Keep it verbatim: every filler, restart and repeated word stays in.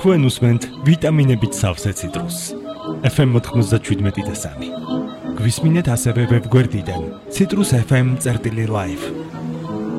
თქვენ უსმენთ ვიტამინებით სავსე ციტრუსს. ეფ ემ ninety-seven და სამი. გვისმინეთ ასევე ვებგვერდიდან citrus f m წერტილი live.